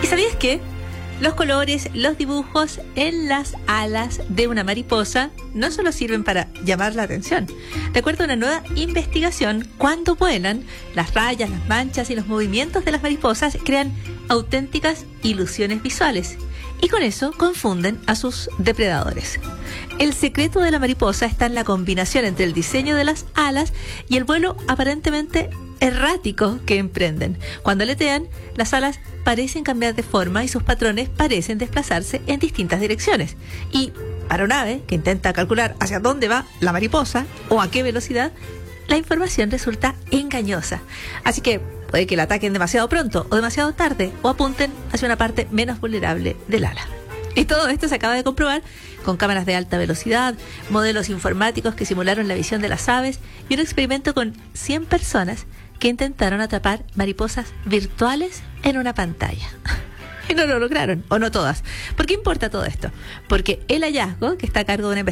sabías que los colores, los dibujos en las alas de una mariposa no solo sirven para llamar la atención? De acuerdo a una nueva investigación, cuando vuelan, las rayas, las manchas y los movimientos de las mariposas crean auténticas ilusiones visuales y con eso confunden a sus depredadores. El secreto de la mariposa está en la combinación entre el diseño de las alas y el vuelo aparentemente errático que emprenden. Cuando aletean, las alas parecen cambiar de forma y sus patrones parecen desplazarse en distintas direcciones. Y para una ave que intenta calcular hacia dónde va la mariposa o a qué velocidad, la información resulta engañosa. Así que puede que la ataquen demasiado pronto o demasiado tarde o apunten hacia una parte menos vulnerable del ala. Y todo esto se acaba de comprobar con cámaras de alta velocidad, modelos informáticos que simularon la visión de las aves y un experimento con 100 personas que intentaron atrapar mariposas virtuales en una pantalla. Y no lo lograron, o no todas. ¿Por qué importa todo esto? Porque el hallazgo, que está a cargo de una